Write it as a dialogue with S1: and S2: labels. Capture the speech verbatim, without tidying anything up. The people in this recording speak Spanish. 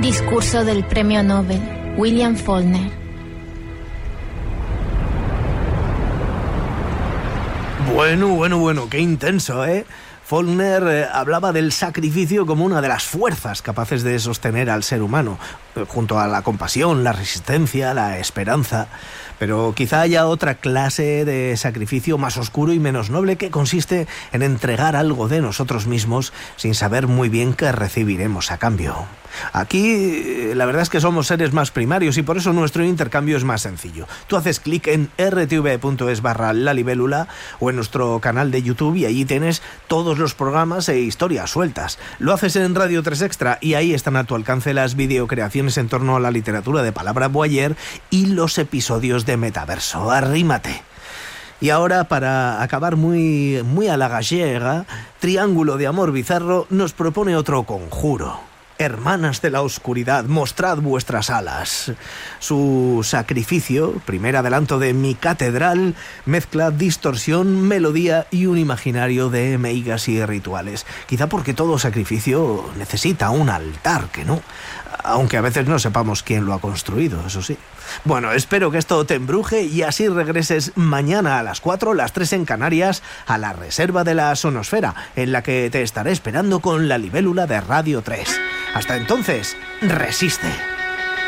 S1: Discurso del Premio Nobel, William Faulkner.
S2: Bueno, bueno, bueno, qué intenso, ¿eh? Faulkner eh, hablaba del sacrificio como una de las fuerzas capaces de sostener al ser humano, eh, junto a la compasión, la resistencia, la esperanza. Pero quizá haya otra clase de sacrificio más oscuro y menos noble, que consiste en entregar algo de nosotros mismos sin saber muy bien qué recibiremos a cambio. Aquí la verdad es que somos seres más primarios y por eso nuestro intercambio es más sencillo. Tú haces clic en r t v punto es barra la libélula o en nuestro canal de YouTube y allí tienes todos los programas e historias sueltas. Lo haces en Radio tres Extra y ahí están a tu alcance las videocreaciones en torno a la literatura de palabra Boyer y los episodios de Metaverso. Arrímate. Y ahora, para acabar muy, muy a la gallega, Triángulo de Amor Bizarro nos propone otro conjuro. Hermanas de la oscuridad, mostrad vuestras alas. Su sacrificio, primer adelanto de Mi Catedral, mezcla distorsión, melodía y un imaginario de meigas y rituales. Quizá porque todo sacrificio necesita un altar, que no. Aunque a veces no sepamos quién lo ha construido, eso sí. Bueno, espero que esto te embruje y así regreses mañana a las cuatro, las tres en Canarias, a la Reserva de la Sonosfera, en la que te estaré esperando con la libélula de Radio tres. Hasta entonces, resiste.